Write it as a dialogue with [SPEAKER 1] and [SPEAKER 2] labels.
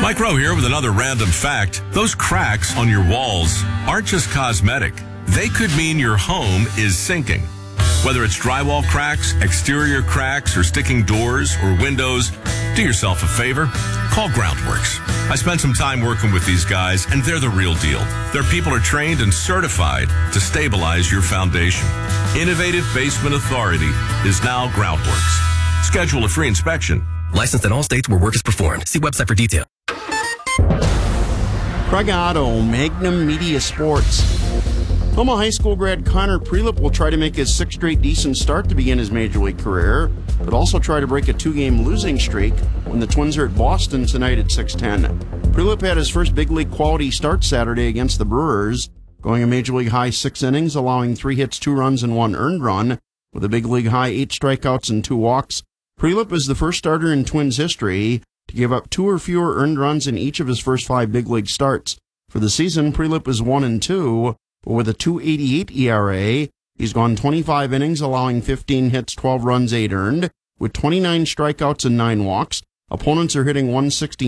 [SPEAKER 1] Mike Rowe here with another random fact. Those cracks on your walls aren't just cosmetic. They could mean your home is sinking. Whether it's drywall cracks, exterior cracks, or sticking doors or windows, do yourself a favor. Call Groundworks. I spent some time working with these guys, and they're the real deal. Their people are trained and certified to stabilize your foundation. Innovative Basement Authority is now Groundworks. Schedule a free inspection.
[SPEAKER 2] Licensed in all states where work is performed. See website for detail.
[SPEAKER 3] Craig Otto, Magnum Media Sports. Homa High School grad Connor Prelip will try to make his sixth straight decent start to begin his Major League career, but also try to break a two-game losing streak when the Twins are at Boston tonight at 6:10. Prelip had his first big league quality start Saturday against the Brewers, going a Major League high 6 innings, allowing 3 hits, 2 runs, and 1 earned run, with a big league high 8 strikeouts and 2 walks. Prelip is the first starter in Twins history to give up 2 or fewer earned runs in each of his first 5 big league starts. For the season, Prelip is 1-2, but with a .288 ERA, he's gone 25 innings, allowing 15 hits, 12 runs, 8 earned, with 29 strikeouts and 9 walks. Opponents are hitting .160